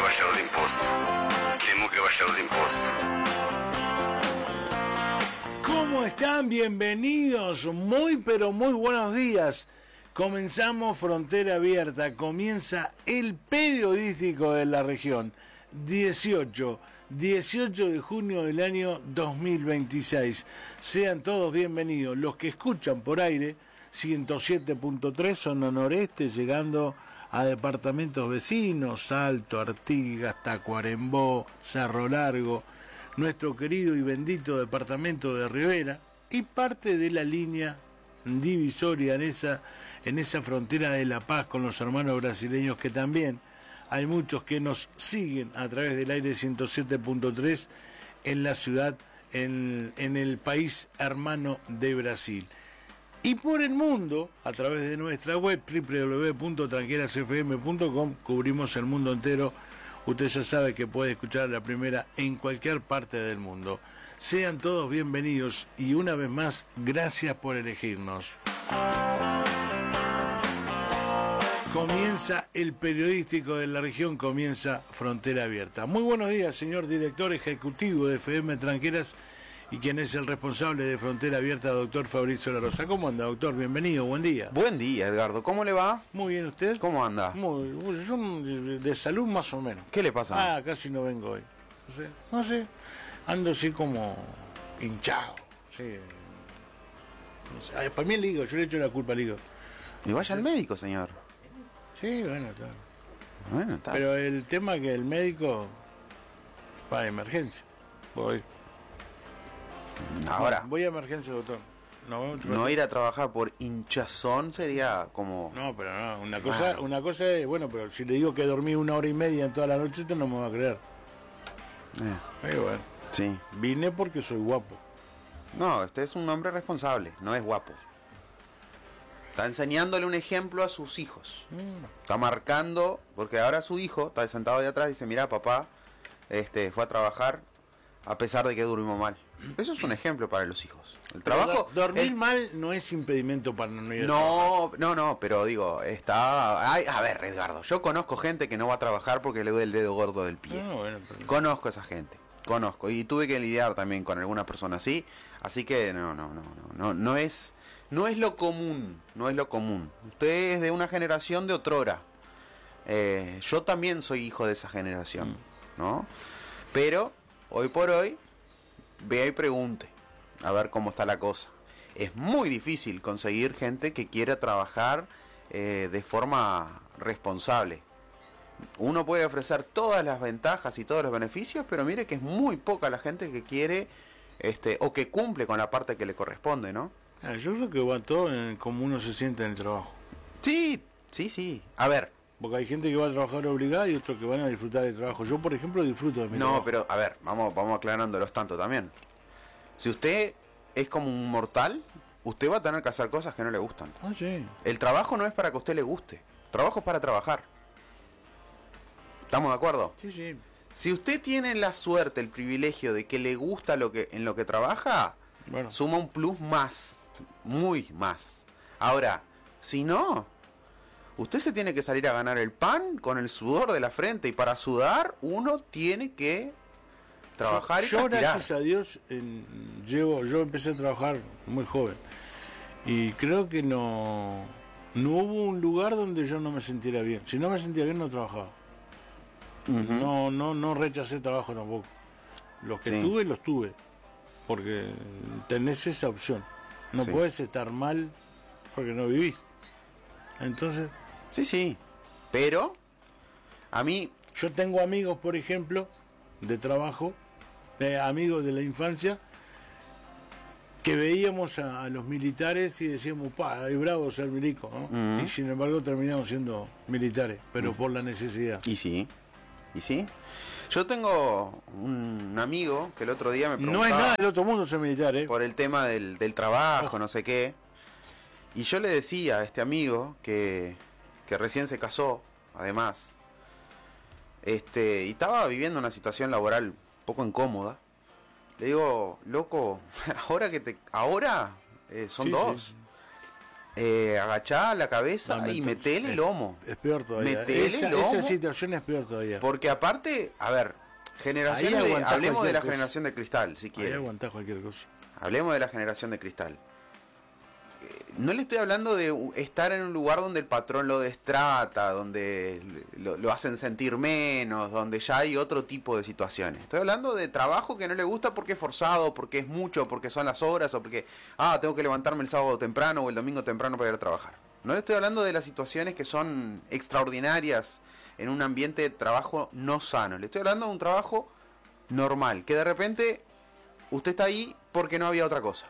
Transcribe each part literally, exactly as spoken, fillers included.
baixar os impostos. Temos que baixar os impostos. ¿Cómo están? Bienvenidos. Muy pero muy buenos días. Comenzamos Frontera Abierta. Comienza el periodístico de la región. dieciocho de junio del año dos mil veintiséis. Sean todos bienvenidos. Los que escuchan por aire, ciento siete punto tres, zona noreste, llegando a departamentos vecinos, Salto, Artigas, Tacuarembó, Cerro Largo, nuestro querido y bendito departamento de Rivera, y parte de la línea divisoria en esa, en esa frontera de La Paz con los hermanos brasileños, que también hay muchos que nos siguen a través del aire ciento siete punto tres en la ciudad, en, en el país hermano de Brasil. Y por el mundo, a través de nuestra web doble u doble u doble u punto tranqueras f m punto com, cubrimos el mundo entero. Usted ya sabe que puede escuchar la primera en cualquier parte del mundo. Sean todos bienvenidos y una vez más, gracias por elegirnos. Comienza el periodístico de la región, comienza Frontera Abierta. Muy buenos días, señor director ejecutivo de F M Tranqueras y quien es el responsable de Frontera Abierta, doctor Fabricio La Rosa. ¿Cómo anda, doctor? Bienvenido, buen día. Buen día, Edgardo. ¿Cómo le va? Muy bien, ¿usted? ¿Cómo anda? Muy, yo de, de salud más o menos. ¿Qué le pasa? Ah, casi no vengo hoy. No sé, no sé. Ando así como hinchado. Sí. No sé. Ay, para mí el hígado, yo le echo la culpa al hígado. Y vaya al médico, señor. Sí, bueno, está. Bueno, está. Pero el tema que el médico va a emergencia. Voy. Ahora, Voy a emergencia, doctor. No, no ir a trabajar por hinchazón sería como... No, pero no, una cosa, Claro. una cosa es, bueno, pero si le digo que dormí una hora y media en toda la noche, usted no me va a creer. Eh, Y bueno, sí. vine porque soy guapo. No, usted es un hombre responsable, no es guapo. Está enseñándole un ejemplo a sus hijos. Mm. Está marcando, porque ahora su hijo está sentado ahí atrás y dice, mira, papá, este, fue a trabajar a pesar de que durmió mal. Eso es un ejemplo para los hijos. El trabajo... Pero dormir el- mal no es impedimento para no ir a No, no, no, pero digo, está... Ay, a ver, Edgardo, yo conozco gente que no va a trabajar porque le duele el dedo gordo del pie. trabajar. No, bueno, pero- Conozco a esa gente, conozco. Y tuve que lidiar también con alguna persona así. Así que no, no, no, no, no, no es... No es lo común, no es lo común. Usted es de una generación de otrora. Eh, yo también soy hijo de esa generación, ¿no? Pero, hoy por hoy, vea y pregunte, a ver cómo está la cosa. Es muy difícil conseguir gente que quiera trabajar eh, de forma responsable. Uno puede ofrecer todas las ventajas y todos los beneficios, pero mire que es muy poca la gente que quiere, este, o que cumple con la parte que le corresponde, ¿no? Ah, yo creo que va todo en como uno se siente en el trabajo. Sí, sí, sí. A ver, Porque hay gente que va a trabajar obligada y otros que van a disfrutar del trabajo. Yo, por ejemplo, disfruto de mi no, trabajo. pero a ver, vamos, vamos aclarándolos tanto también. Si usted es como un mortal, usted va a tener que hacer cosas que no le gustan. Ah, sí. El trabajo no es para que a usted le guste. El trabajo es para trabajar. ¿Estamos de acuerdo? Sí, sí. Si usted tiene la suerte, el privilegio de que le gusta lo que en lo que trabaja, Bueno, suma un plus más, muy más. Ahora, si no, usted se tiene que salir a ganar el pan con el sudor de la frente, y para sudar uno tiene que trabajar yo, y yo transpirar. gracias a Dios, en- llevo, yo empecé a trabajar muy joven. Y creo que no, no hubo un lugar donde yo no me sintiera bien. Si no me sentía bien, no trabajaba. Ujú. No, no, no rechacé trabajo tampoco. Los que Sí. tuve, los tuve. Porque tenés esa opción. No Sí. podés estar mal porque no vivís. Entonces, Sí, sí. Pero, a mí, yo tengo amigos, por ejemplo, de trabajo, de amigos de la infancia, que veíamos a, a los militares y decíamos, pa, es bravo ser milico, ¿no? Ujú. Y sin embargo terminamos siendo militares, pero por la necesidad. y sí, y sí. Yo tengo un amigo que el otro día me preguntaba... No es nada del otro mundo ser militar, ¿eh? por el tema del, del trabajo, Oh. no sé qué. Y yo le decía a este amigo que, que recién se casó, además, este, y estaba viviendo una situación laboral un poco incómoda. Le digo, loco, ahora que te, ahora eh, son Sí, dos. sí. Eh, agachá la cabeza No, y me- metele es- el lomo. Es peor todavía. Metele Esa, lomo. esa situación es peor todavía. Porque aparte, a ver, generaciones Ahí de, aguantás hablemos de cualquier la cosa. generación de cristal, si Ahí quiere. aguantás cualquier cosa. Hablemos de la generación de cristal. Eh, No le estoy hablando de u- estar en un lugar donde el patrón lo destrata, donde lo, lo hacen sentir menos, donde ya hay otro tipo de situaciones. Estoy hablando de trabajo que no le gusta porque es forzado, porque es mucho, porque son las horas o porque, ah, tengo que levantarme el sábado temprano o el domingo temprano para ir a trabajar. No le estoy hablando de las situaciones que son extraordinarias en un ambiente de trabajo no sano. Le estoy hablando de un trabajo normal, que de repente usted está ahí porque no había otra cosa.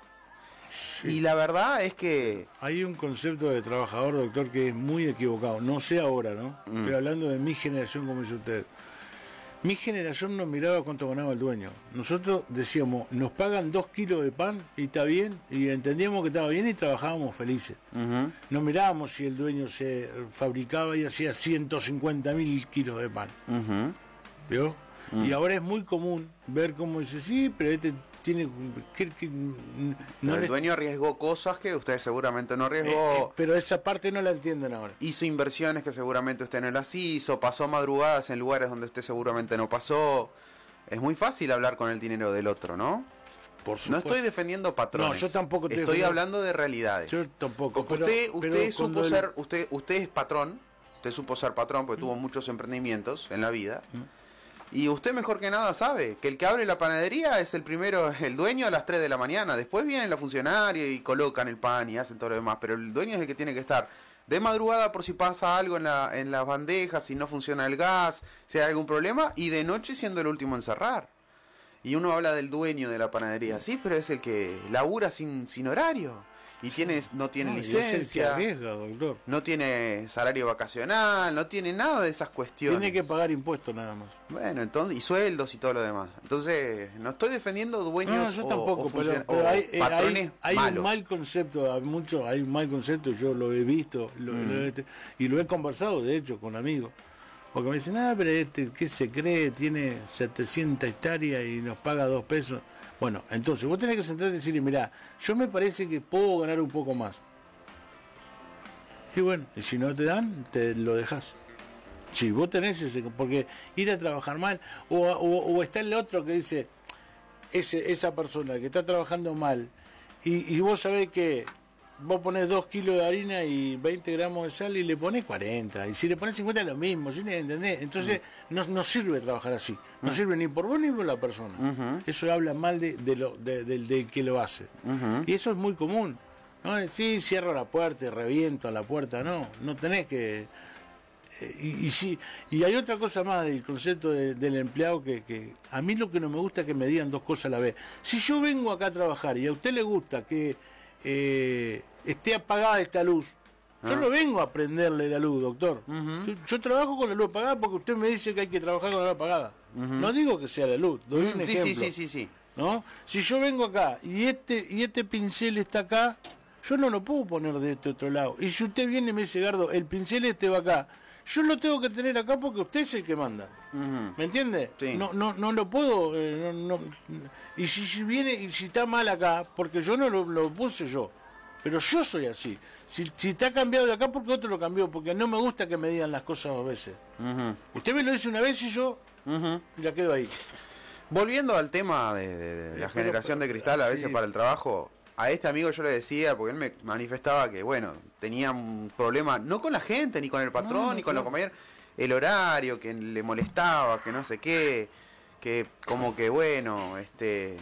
Y la verdad es que... Hay un concepto de trabajador, doctor, que es muy equivocado. No sé ahora, ¿no? Mm. Estoy hablando de mi generación, como dice usted. Mi generación no miraba cuánto ganaba el dueño. Nosotros decíamos, nos pagan dos kilos de pan y está bien, y entendíamos que estaba bien y trabajábamos felices. Ujú. No mirábamos si el dueño se fabricaba y hacía ciento cincuenta mil kilos de pan. Ujú. ¿Vio? Y ahora es muy común ver cómo dice, sí, pero este tiene... que- que- no Pero el le- dueño arriesgó cosas que usted seguramente no eh, arriesgó. eh, pero esa parte no la entienden ahora. Hizo inversiones que seguramente usted no las hizo. Pasó madrugadas en lugares donde usted seguramente no pasó. Es muy fácil hablar con el dinero del otro, ¿no? Por No supuesto. estoy defendiendo patrones. No, yo tampoco estoy Estoy defendiendo- hablando de realidades. Yo tampoco. Porque pero- usted, usted pero supo cuando el- ser, usted, usted es patrón, usted supo ser patrón porque tuvo muchos emprendimientos en la vida. Y usted mejor que nada sabe que el que abre la panadería es el primero, el dueño a las tres de la mañana. Después vienen los funcionarios y colocan el pan y hacen todo lo demás. Pero el dueño es el que tiene que estar de madrugada por si pasa algo en, la, en las bandejas, si no funciona el gas, si hay algún problema. Y de noche siendo el último en cerrar. Y uno habla del dueño de la panadería, sí, pero es el que labura sin, sin horario. Y tiene, no tiene No, y es el que licencia, arriesga, doctor. no tiene salario vacacional, no tiene nada de esas cuestiones. Tiene que pagar impuestos nada más. Bueno, entonces, y sueldos y todo lo demás. Entonces, no estoy defendiendo dueños No, no, yo o, tampoco, o pero, funcion- pero o hay, eh, patrones hay, hay malos. un mal concepto, hay mucho, hay un mal concepto, yo lo he visto lo- Mm. lo he- y lo he conversado, de hecho, con amigos. Porque me dicen, ah, pero este, ¿qué se cree? Tiene setecientas hectáreas y nos paga dos pesos. Bueno, entonces vos tenés que sentarte y decirle, mirá, yo me parece que puedo ganar un poco más. Y bueno, y si no te dan, te lo dejas. Si vos tenés ese, porque ir a trabajar mal, o, o, o está el otro que dice, ese, esa persona que está trabajando mal, y, y vos sabés que vos ponés dos kilos de harina y veinte gramos de sal y le ponés cuarenta, y si le ponés cincuenta es lo mismo, ¿sí? ¿Entendés? Entonces no, no sirve trabajar así, no sirve ni por vos ni por la persona. Ujú. Eso habla mal de, de lo, de, del del que lo hace. Ujú. Y eso es muy común. ¿No? Sí, cierro la puerta y reviento a la puerta, no, no tenés que... eh, Y, y sí, y hay otra cosa más del concepto de- del empleado que, que a mí lo que no me gusta es que me digan dos cosas a la vez. Si yo vengo acá a trabajar y a usted le gusta que eh, esté apagada esta luz, yo Ah. no vengo a prenderle la luz, doctor. Ujú. yo, yo trabajo con la luz apagada porque usted me dice que hay que trabajar con la luz apagada. Ujú. No digo que sea la luz, doy un Sí, ejemplo. sí, sí, sí, sí. ¿No? Si yo vengo acá y este y este pincel está acá, yo no lo puedo poner de este otro lado. Y si usted viene y me dice, Gardo, el pincel este va acá, yo lo tengo que tener acá porque usted es el que manda. Ujú. ¿Me entiende? Sí. No, no, no lo puedo. eh, no, no- y si, si viene y si está mal acá, porque yo no lo, lo puse yo. Pero yo soy así. Si, si está cambiado de acá, porque otro lo cambió, porque no me gusta que me digan las cosas dos veces. Ujú. Usted me lo dice una vez y yo Ujú. la quedo ahí. Volviendo al tema de, de- de la pero- generación de pero- cristal a sí. veces para el trabajo, a este amigo yo le decía, porque él me manifestaba que, bueno, tenía un problema, no con la gente, ni con el patrón, No, no, ni con los claro. compañeros, el horario, que le molestaba, que no sé qué, que como que, bueno, este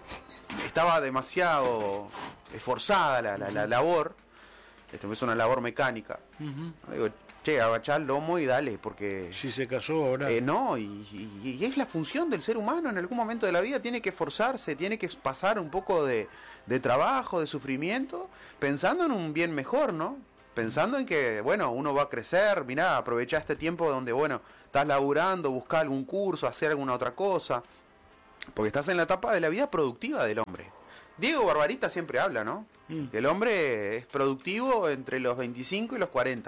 estaba demasiado esforzada la, la, la labor, esto es una labor mecánica. Ujú. Le digo, che, agachá el lomo y dale, porque... Si se casó ahora. Eh, no, y, y- y es la función del ser humano en algún momento de la vida, tiene que esforzarse, tiene que pasar un poco de, de trabajo, de sufrimiento, pensando en un bien mejor, ¿no? Pensando en que, bueno, uno va a crecer, mirá, aprovechá este tiempo donde, bueno, estás laburando, buscar algún curso, hacer alguna otra cosa, porque estás en la etapa de la vida productiva del hombre. Diego Barbarita siempre habla, ¿no? Mm. Que el hombre es productivo entre los veinticinco y los cuarenta.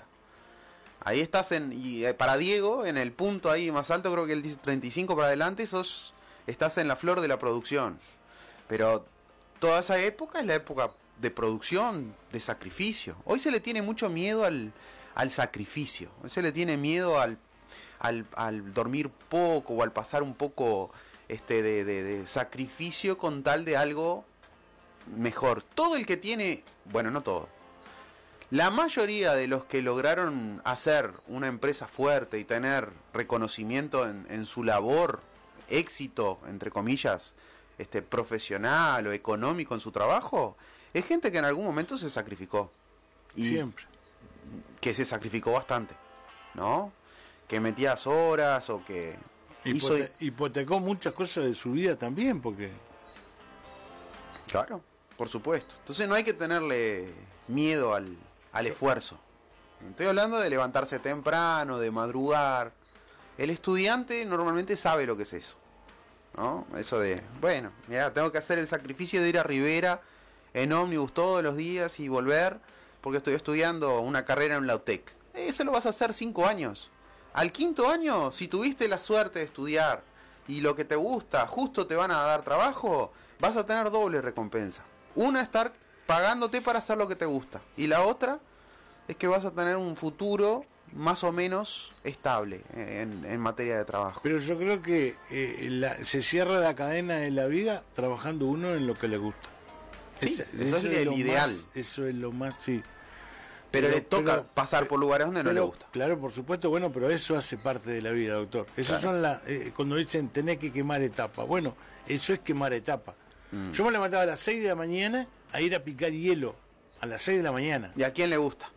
Ahí estás en, y eh, para Diego, en el punto ahí más alto, creo que él dice treinta y cinco para adelante, sos, estás en la flor de la producción. Pero toda esa época es la época de producción, de sacrificio. Hoy se le tiene mucho miedo al, al sacrificio, hoy se le tiene miedo al, al, al dormir poco o al pasar un poco este, de, de, de sacrificio con tal de algo mejor. Todo el que tiene, bueno, no todo, la mayoría de los que lograron hacer una empresa fuerte y tener reconocimiento en, en su labor, éxito, entre comillas, este, profesional o económico en su trabajo, es gente que en algún momento se sacrificó. Y siempre. Que se sacrificó bastante, ¿no? Que metías horas o que hizo... Hipote hipotecó muchas cosas de su vida también, porque... Claro, por supuesto. Entonces no hay que tenerle miedo al, al esfuerzo. Estoy hablando de levantarse temprano, de madrugar. El estudiante normalmente sabe lo que es eso, ¿no? Eso de, bueno, mira, tengo que hacer el sacrificio de ir a Rivera en ómnibus todos los días y volver porque estoy estudiando una carrera en la U T E C. Eso lo vas a hacer cinco años. Al quinto año, si tuviste la suerte de estudiar y lo que te gusta, justo te van a dar trabajo, vas a tener doble recompensa. Una, estar pagándote para hacer lo que te gusta. Y la otra es que vas a tener un futuro más o menos estable en, en materia de trabajo. Pero yo creo que eh, la, se cierra la cadena de la vida trabajando uno en lo que le gusta. Sí, Esa, eso, eso es, es el lo ideal. Más, eso es lo más, sí. Pero, pero le toca pero, pasar por lugares donde pero, no le gusta. Claro, por supuesto, bueno, pero eso hace parte de la vida, doctor. Eso Claro. son las, eh, cuando dicen tenés que quemar etapas. Bueno, eso es quemar etapas. Mm. Yo me levantaba a las seis de la mañana a ir a picar hielo. A las seis de la mañana. ¿Y a quién le gusta?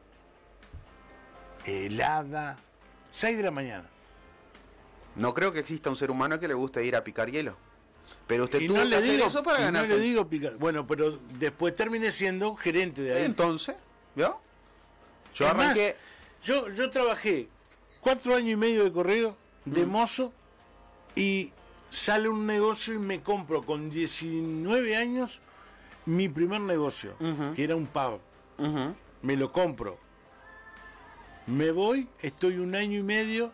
Helada. seis de la mañana. No creo que exista un ser humano que le guste ir a picar hielo. Pero usted y tuvo no que le hacer digo, eso para y ganarse. No le digo picar. Bueno, pero después terminé siendo gerente de ahí. Entonces, ¿yo? Yo es arranqué... Más, yo, yo trabajé cuatro años y medio de correo de Mm. mozo y sale un negocio y me compro con diecinueve años mi primer negocio, Ujú. que era un pub. Uh-huh. Me lo compro. Me voy, estoy un año y medio.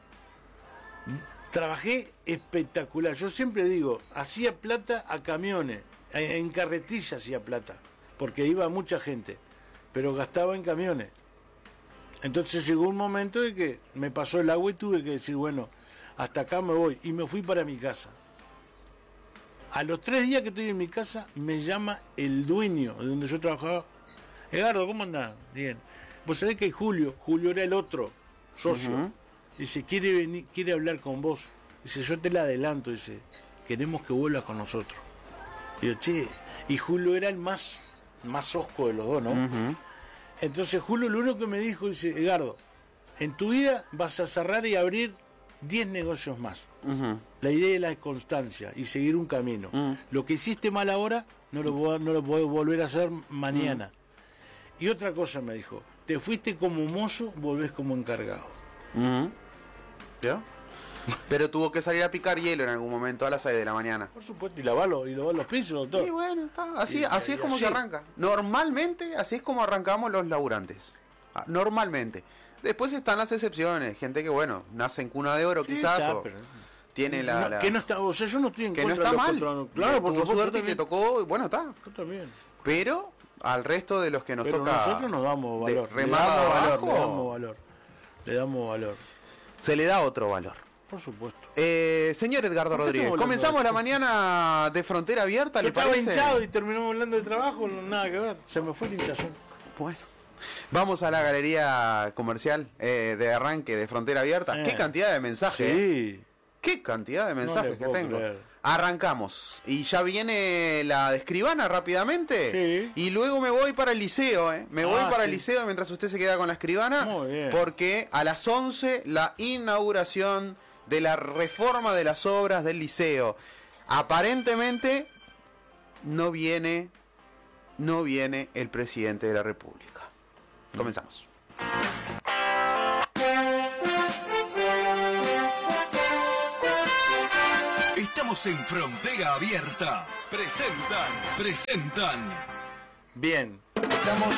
Trabajé espectacular. Yo siempre digo, hacía plata a camiones, en carretilla hacía plata, porque iba mucha gente, pero gastaba en camiones. Entonces llegó un momento de que me pasó el agua y tuve que decir, bueno, hasta acá me voy. Y me fui para mi casa. A los tres días que estoy en mi casa, me llama el dueño de donde yo trabajaba. Edgardo, ¿cómo andás? Bien. Vos sabés que hay Julio, Julio era el otro socio. Uh-huh. Dice, quiere venir, quiere hablar con vos. Dice, yo te la adelanto, dice, queremos que vuelvas con nosotros. Y yo, che, y Julio era el más, más osco de los dos, ¿no? Uh-huh. Entonces Julio lo único que me dijo, dice, Edgardo, en tu vida vas a cerrar y abrir diez negocios más. Uh-huh. La idea es la constancia y seguir un camino. Uh-huh. Lo que hiciste mal ahora, no lo, no lo puedo volver a hacer mañana. Uh-huh. Y otra cosa me dijo, te fuiste como mozo, volvés como encargado. Uh-huh. ¿Ya? Pero tuvo que salir a picar hielo en algún momento a las seis de la mañana. Por supuesto, y lavarlo, y lavar los pisos, doctor. Y bueno, está. Así, Y- así es y como así. se arranca. Normalmente, así es como arrancamos los laburantes. Ah, Normalmente. Después están las excepciones. Gente que, bueno, nace en cuna de oro Sí, quizás. está, o pero- tiene la, No, la- que no está, o sea, yo no estoy en que no contra está de los mal. patronos. Claro, por Tuvo supuesto, suerte yo y le también. tocó, y bueno, está. Yo también. Pero al resto de los que nos Pero toca nosotros nos damos de valor. Le remada damos valor, abajo, le damos valor. Le damos valor. se le da otro valor. Por supuesto. Eh, señor Edgardo ¿Por qué Rodríguez, estamos hablando comenzamos de la esto? mañana de Frontera Abierta, Yo ¿le estaba parece? hinchado y terminamos hablando de trabajo, no, nada que ver. Se me fue el hinchazón. Bueno, vamos a la galería comercial eh, de arranque de Frontera Abierta. Eh. Qué cantidad de mensajes. eh. Sí. Qué cantidad de mensajes le que puedo tengo. creer. Arrancamos. Y ya viene la de escribana rápidamente. Sí. Y luego me voy para el liceo, ¿eh? Me voy Ah, para el sí. liceo mientras usted se queda con la escribana. Muy bien. Porque a las once la inauguración de la reforma de las obras del liceo. Aparentemente no viene, no viene el presidente de la República. Comenzamos. Estamos en Frontera Abierta. Presentan, presentan. Bien. Estamos.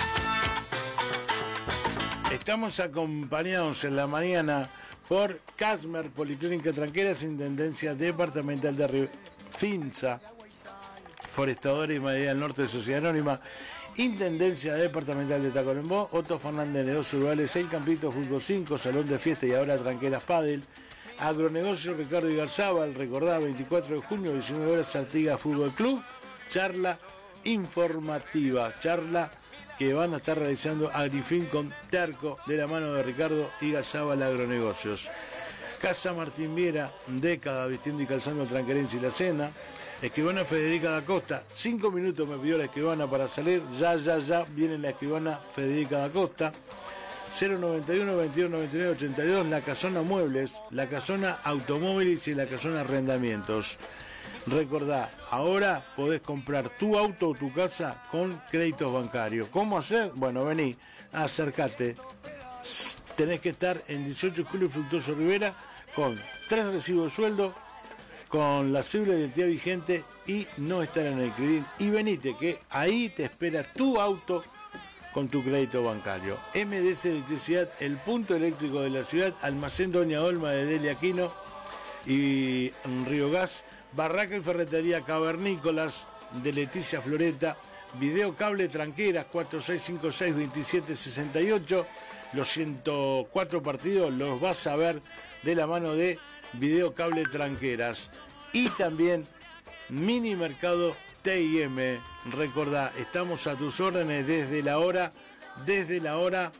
Estamos acompañados en la mañana por Casmer, Policlínica Tranqueras, Intendencia Departamental de Río, FINSA, Forestadores y Madera del Norte de Sociedad Anónima, Intendencia Departamental de Tacuarembó, Otto Fernández Negocios Rurales, El Campito Fútbol cinco, Salón de Fiesta y ahora Tranqueras Padel, Agronegocio Ricardo Igarzábal, recordá, veinticuatro de junio, diecinueve horas, Artigas Fútbol Club, charla informativa, charla que van a estar realizando Agrifin con Terco, de la mano de Ricardo Igarzábal Agronegocios. Casa Martín Viera, década vistiendo y calzando tranquerense y la cena. Escribana Federica da Costa, cinco minutos me pidió la escribana para salir, ya, ya, ya, viene la escribana Federica da Costa. Cero noventa y uno, veintidós noventa y nueve, ochenta y dos, La Casona Muebles, La Casona Automóviles y La Casona Arrendamientos. Recordá, ahora podés comprar tu auto o tu casa con créditos bancarios. ¿Cómo hacer? Bueno, vení, acércate. Tenés que estar en dieciocho de julio Fructuoso Rivera con tres recibos de sueldo, con la cédula de identidad vigente y no estar en el CRIDIN. Y venite, que ahí te espera tu auto con tu crédito bancario. M D S Electricidad, el punto eléctrico de la ciudad, Almacén Doña Olma de Delia Aquino y Río Gas, Barraca y Ferretería Cavernícolas de Leticia Floreta, Video Cable Tranqueras cuatro seis cinco seis, veintisiete sesenta y ocho. Los ciento cuatro partidos los vas a ver de la mano de Video Cable Tranqueras. Y también Mini Mercado T I M. Recordá, estamos a tus órdenes desde la hora, desde la hora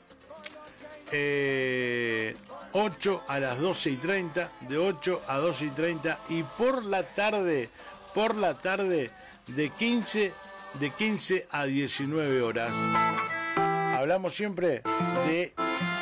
eh, ocho a las doce y treinta, de ocho a doce y treinta, y por la tarde, por la tarde de quince, de quince a diecinueve horas. Hablamos siempre de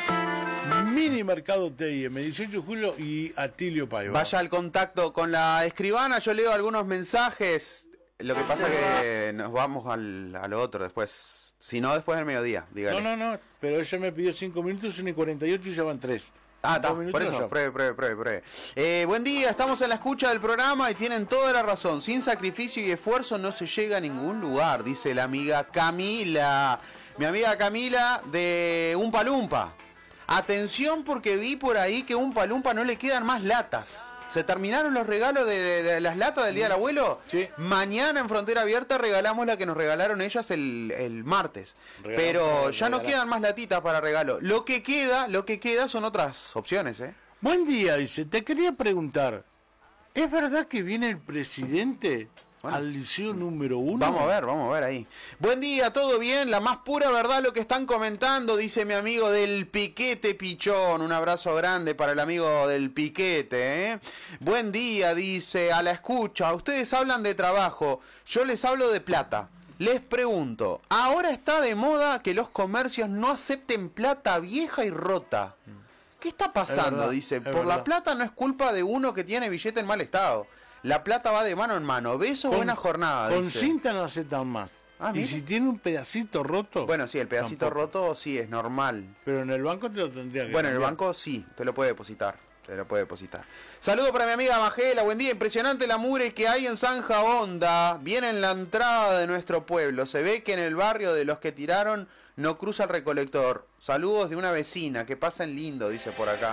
Mini Mercado T I M, dieciocho de julio y Atilio Paiva. Vaya al contacto con la escribana, yo leo algunos mensajes. Lo que pasa que nos vamos al, a lo otro después. Si no, después del mediodía, dígale. No, no, no, pero ella me pidió cinco minutos, son y cuarenta y ocho y ya van tres. Ah, está, por eso, pruebe, pruebe, pruebe, pruebe. Eh, buen día, estamos en la escucha del programa y tienen toda la razón. Sin sacrificio y esfuerzo no se llega a ningún lugar, dice la amiga Camila. Mi amiga Camila de Umpa Lumpa. Atención, porque vi por ahí que a Umpa Lumpa no le quedan más latas. ¿Se terminaron los regalos de, de, de las latas del Día del Abuelo? Sí. Mañana en Frontera Abierta regalamos la que nos regalaron ellas el, el martes. Regalamos, Pero ya no quedan más latitas para regalo. Lo que queda, lo que queda son otras opciones, ¿eh? Buen día, dice. Te quería preguntar, ¿es verdad que viene el presidente bueno, al liceo número uno? Vamos a ver, vamos a ver ahí. Buen día, ¿todo bien? La más pura verdad lo que están comentando, dice mi amigo del Piquete Pichón. Un abrazo grande para el amigo del Piquete, ¿eh? Buen día, dice, a la escucha. Ustedes hablan de trabajo, yo les hablo de plata. Les pregunto, ahora está de moda que los comercios no acepten plata vieja y rota. ¿Qué está pasando? Verdad, dice, por verdad. La plata no es culpa de uno que tiene billete en mal estado. La plata va de mano en mano. Beso, buena jornada. Con dice. cinta no aceptan más. Ah, y mira. si tiene un pedacito roto. Bueno, sí, el pedacito tampoco. roto sí es normal. Pero en el banco te lo tendría que Bueno, en el cambiar. banco sí, te lo puede depositar. Te lo puede depositar. Saludo para mi amiga Magela. Buen día. Impresionante la mugre que hay en Zanja Honda. Viene en la entrada de nuestro pueblo. Se ve que en el barrio de los que tiraron no cruza el recolector. Saludos de una vecina. Que pasen lindo, dice por acá.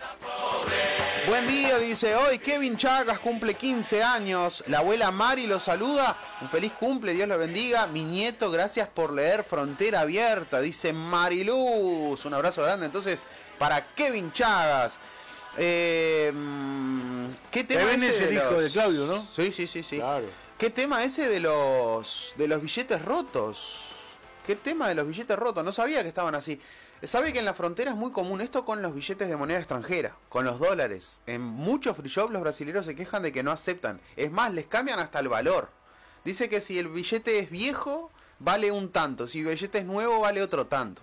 Buen día, dice hoy Kevin Chagas cumple quince años. La abuela Mari lo saluda. Un feliz cumple, Dios lo bendiga. Mi nieto, gracias por leer Frontera Abierta, dice Mariluz. Un abrazo grande entonces para Kevin Chagas. Eh, ¿Qué tema Kevin ese es el de hijo los... de Claudio, ¿no? Sí, sí, sí, sí. Claro. ¿Qué tema ese de los de los billetes rotos? ¿Qué tema de los billetes rotos? No sabía que estaban así. Sabe que en la frontera es muy común esto con los billetes de moneda extranjera, con los dólares. En muchos free shop los brasileños se quejan de que no aceptan. Es más, les cambian hasta el valor. Dice que si el billete es viejo, vale un tanto. Si el billete es nuevo, vale otro tanto.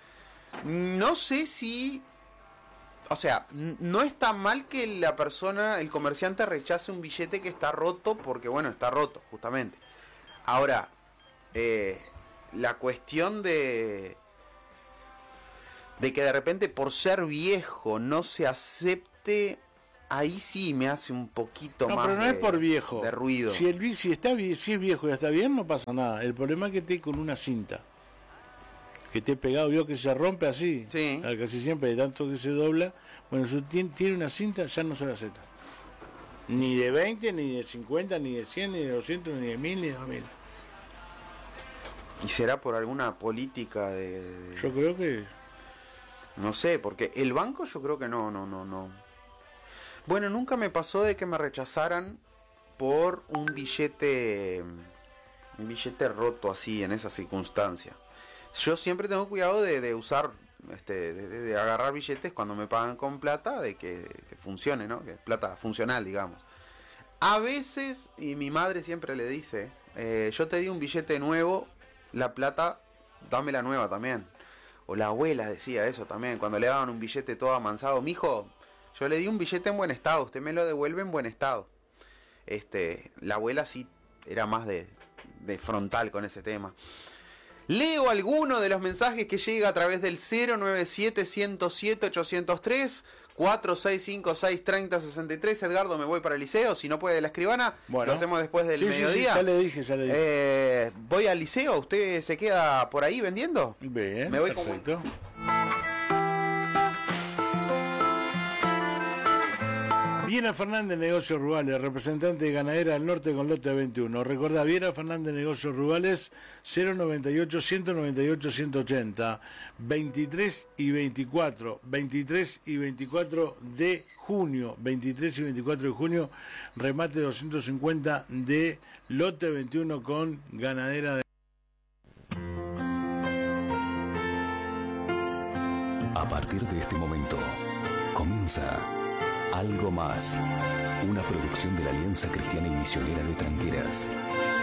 No sé si... O sea, no está mal que la persona, el comerciante rechace un billete que está roto porque, bueno, está roto, justamente. Ahora, eh, la cuestión de... de que de repente por ser viejo no se acepte, ahí sí me hace un poquito No, más pero no de, es por viejo. de ruido. Si, el, si, está, si es viejo y está bien, no pasa nada. El problema es que esté con una cinta. Que esté pegado, vio que se rompe así. Sí. Casi siempre, de tanto que se dobla. Bueno, si tiene, tiene una cinta, ya no se la acepta. Ni de veinte, ni de cincuenta, ni de cien, ni de doscientos, ni de mil, ni de dos mil. ¿Y será por alguna política de...? Yo creo que... No sé, porque el banco yo creo que no, no, no, no. Bueno, nunca me pasó de que me rechazaran por un billete, un billete roto así, en esa circunstancia. Yo siempre tengo cuidado de, de usar, este, de, de agarrar billetes cuando me pagan con plata, de que, que funcione, ¿no? Que es plata funcional, digamos. A veces, y mi madre siempre le dice, eh, yo te di un billete nuevo, la plata, dame la nueva también. O la abuela decía eso también, cuando le daban un billete todo amansado, mijo, yo le di un billete en buen estado, usted me lo devuelve en buen estado. Este, la abuela sí era más de, de frontal con ese tema. Leo alguno de los mensajes que llega a través del cero nueve siete, uno cero siete, ocho cero tres, cuatro seis cinco seis, tres cero seis tres. Edgardo, me voy para el liceo. Si no puede la escribana, bueno, lo hacemos después del sí, mediodía. Sí, sí, ya le dije, ya le dije. Eh, voy al liceo. ¿Usted se queda por ahí vendiendo? Bien, me voy perfecto. Con... Viera Fernández, Negocios Rurales, representante de Ganadera del Norte con lote veintiuno. Recordá, Viera Fernández, Negocios Rurales, cero noventa y ocho, ciento noventa y ocho, ciento ochenta, veintitrés y veinticuatro, veintitrés y veinticuatro de junio, veintitrés y veinticuatro de junio, remate doscientos cincuenta de lote veintiuno con Ganadera de... A partir de este momento, comienza Algo Más, una producción de la Alianza Cristiana y Misionera de Tranqueras.